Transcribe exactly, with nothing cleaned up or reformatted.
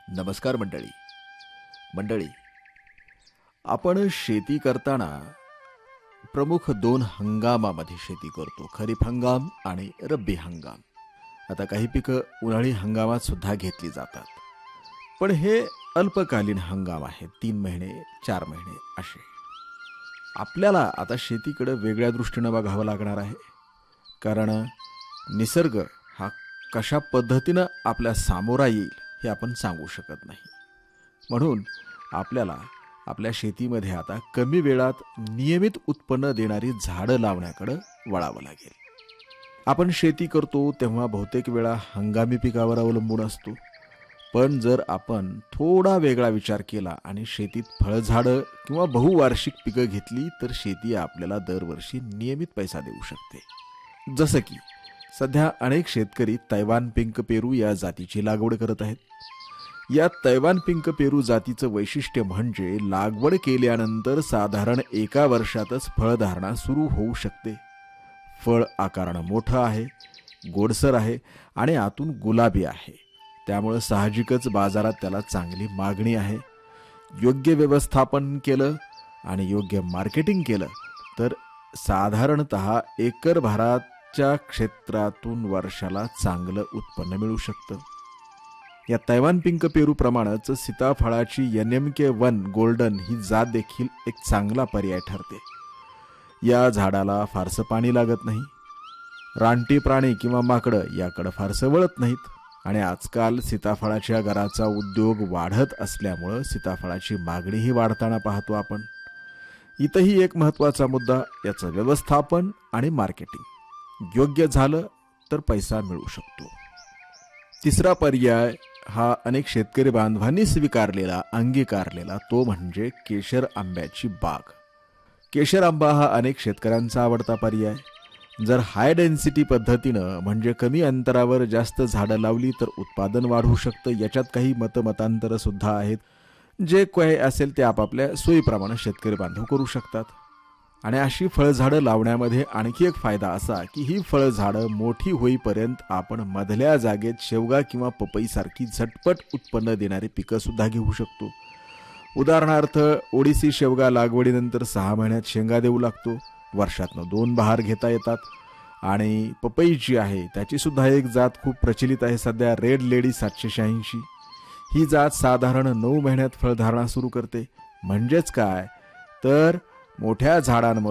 नमस्कार मंडळी. मंडळी, आपण शेती करताना प्रमुख दोन हंगामामध्ये शेती करतो, खरीप हंगाम आणि रब्बी हंगाम. आता काही पिकं उन्हाळी हंगामात सुद्धा घेतली जातात, पण हे अल्पकालीन हंगाम आहेत, तीन महिने चार महिने असे. आपल्याला आता शेतीकडे वेगळ्या दृष्टीने बघावं लागणार आहे, कारण निसर्ग हा कशा पद्धतीनं आपल्या सामोरा येईल हे आपण सांगू शकत नाही. म्हणून आपल्याला आपल्या शेतीमध्ये आता कमी वेळात नियमित उत्पन्न देणारी झाडं लावण्याकडे वळावं लागेल. आपण शेती करतो तेव्हा बहुतेक वेळा हंगामी पिकावर अवलंबून असतो, पण जर आपण थोडा वेगळा विचार केला आणि शेतीत फळझाडं किंवा बहुवार्षिक पिकं घेतली तर शेती आपल्याला दरवर्षी नियमित पैसा देऊ शकते. जसं की सध्या अनेक शेतकरी तैवान पिंक पेरू या जातीची लागवड करत आहेत. या तैवान पिंक पेरू जातीचं वैशिष्ट्य म्हणजे लागवड केल्यानंतर साधारण एका वर्षातच फळधारणा सुरू होऊ शकते. फळ आकारानं मोठं आहे, गोडसर आहे आणि आतून गुलाबी आहे, त्यामुळे साहजिकच बाजारात त्याला चांगली मागणी आहे. योग्य व्यवस्थापन केलं आणि योग्य मार्केटिंग केलं तर साधारणतः एकर भराच्या क्षेत्रातून वर्षाला चांगलं उत्पन्न मिळू शकतं. या तैवान पिंक पेरू प्रमाणेच सीताफळाची एन एम के वन गोल्डन ही जात देखील एक चांगला पर्याय ठरते. या झाडाला फारसं पाणी लागत नाही, रानटी प्राणी किंवा माकडं याकडे फारसं वळत नाहीत आणि आजकाल सीताफळाच्या घराचा उद्योग वाढत असल्यामुळं सीताफळाची मागणीही वाढताना पाहतो आपण. इथंही एक महत्त्वाचा मुद्दा, याचं व्यवस्थापन आणि मार्केटिंग योग्य झालं तर पैसा मिळू शकतो. तिसरा पर्याय हा अनेक शेतकरी बांधवांनी स्वीकारलेला अंगीकारलेला तो म्हणजे केशर आंब्याची बाग. केशर आंबा हा अनेक शेतकऱ्यांचा आवडता पर्याय. जर हाय डेन्सिटी पद्धतीनं म्हणजे कमी अंतरावर जास्त झाडं लावली तर उत्पादन वाढू शकतं. याच्यात काही मतमतांतरं सुद्धा आहेत. जे काय असेल ते आपापल्या सोयीप्रमाणे शेतकरी बांधव करू शकतात. आणि अशी फळझाडं लावण्यामध्ये आणखी एक फायदा असा की ही फळझाडं मोठी होईपर्यंत आपण मधल्या जागेत शेवगा किंवा पपईसारखी झटपट उत्पन्न देणारी पिकं सुद्धा घेऊ शकतो. उदाहरणार्थ ओडिसी शेवगा लागवडीनंतर सहा महिन्यात शेंगा देऊ लागतो. वर्षातनं दोन बहार घेता येतात. आणि पपई जी आहे त्याची सुद्धा एक जात खूप प्रचलित आहे सध्या, रेड लेडी सातशे शहाऐंशी. ही जात साधारण नऊ महिन्यात फळधारणा सुरू करते. म्हणजेच काय तर मोठ्या झाडांमध्ये